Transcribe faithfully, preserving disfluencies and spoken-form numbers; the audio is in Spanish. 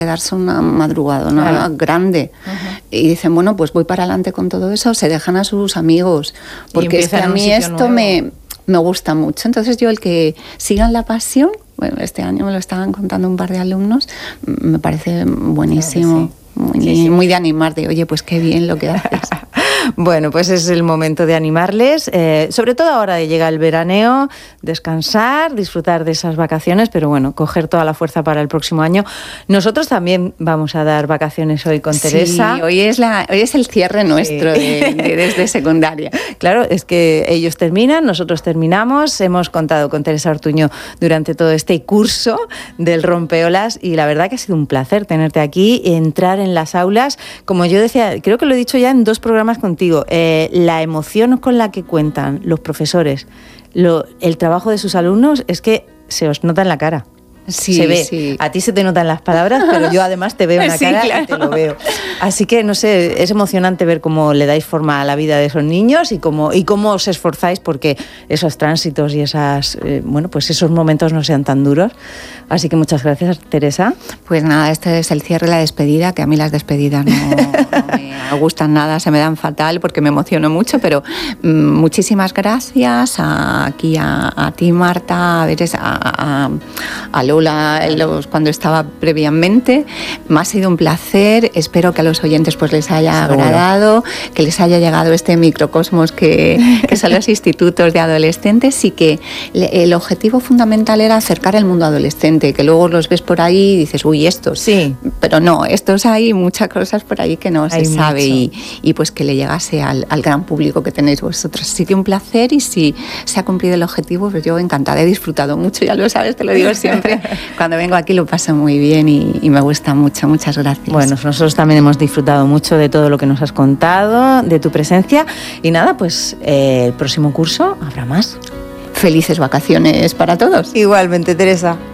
quedarse una madrugadona claro. grande. Uh-huh. Y dicen, bueno, pues voy para adelante con todo eso, se dejan a sus amigos, porque es que a mí esto me, me gusta mucho. Entonces yo el que sigan la pasión, bueno, este año me lo estaban contando un par de alumnos, me parece buenísimo. Claro que sí. Muy, sí, sí. muy de animar, de oye, pues qué bien lo que haces. Bueno, pues es el momento de animarles, eh, sobre todo ahora de llegar el veraneo, descansar, disfrutar de esas vacaciones, pero bueno, coger toda la fuerza para el próximo año. Nosotros también vamos a dar vacaciones hoy con Teresa. Sí, hoy es, la, hoy es el cierre nuestro sí. de, de, desde secundaria. Claro, es que ellos terminan, nosotros terminamos, hemos contado con Teresa Ortuño durante todo este curso del Rompeolas y la verdad que ha sido un placer tenerte aquí, entrar en las aulas, como yo decía, creo que lo he dicho ya en dos programas contigo, eh, la emoción con la que cuentan los profesores, lo, el trabajo de sus alumnos es que se os nota en la cara. Sí, se ve. Sí. A ti se te notan las palabras, pero yo además te veo en la sí, cara claro. y te lo veo. Así que, no sé, es emocionante ver cómo le dais forma a la vida de esos niños y cómo, y cómo os esforzáis porque esos tránsitos y esas, eh, bueno, pues esos momentos no sean tan duros. Así que muchas gracias, Teresa. Pues nada, este es el cierre, la despedida, que a mí las despedidas no, no me gustan nada, se me dan fatal porque me emociono mucho, pero mmm, muchísimas gracias a, aquí a, a ti, Marta, a, Veres, a, a, a Lola, los, cuando estaba previamente. Me ha sido un placer, espero que a los oyentes pues les haya Seguro. agradado, que les haya llegado este microcosmos que, que son los institutos de adolescentes y que le, el objetivo fundamental era acercar el mundo adolescente, que luego los ves por ahí y dices, uy, estos. Sí. Pero no, estos hay muchas cosas por ahí que no hay se sabe y, y pues que le llegase al, al gran público que tenéis vosotros. Así que un placer y si se ha cumplido el objetivo, pues yo encantada, he disfrutado mucho, ya lo sabes, te lo digo siempre. Cuando vengo aquí lo paso muy bien y, y me gusta mucho, muchas gracias. Bueno, nosotros también hemos disfrutado mucho de todo lo que nos has contado, de tu presencia y nada, pues eh, el próximo curso habrá más. Felices vacaciones para todos. Igualmente, Teresa.